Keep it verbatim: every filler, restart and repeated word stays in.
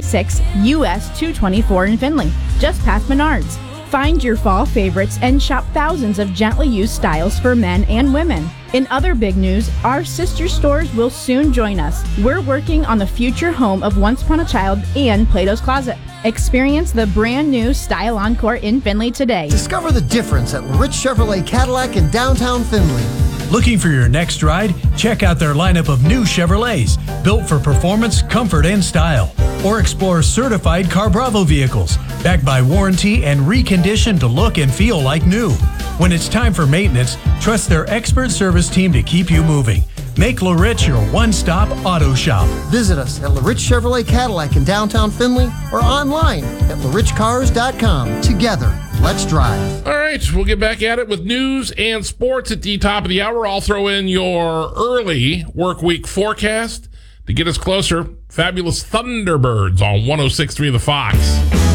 twenty-six U S two twenty-four in Findlay, just past Menards. Find your fall favorites and shop thousands of gently used styles for men and women. In other big news, our sister stores will soon join us. We're working on the future home of Once Upon a Child and Plato's Closet. Experience the brand new Style Encore in Findlay today. Discover the difference at LaRich Chevrolet Cadillac in downtown Findlay. Looking for your next ride? Check out their lineup of new Chevrolets, built for performance, comfort, and style. Or explore certified Car Bravo vehicles, backed by warranty and reconditioned to look and feel like new. When it's time for maintenance, trust their expert service team to keep you moving. Make LaRich your one-stop auto shop. Visit us at LaRich Chevrolet Cadillac in downtown Findlay or online at la rich cars dot com. Together, let's drive. All right, we'll get back at it with news and sports at the top of the hour. I'll throw in your early work week forecast to get us closer. Fabulous Thunderbirds on one oh six point three The Fox.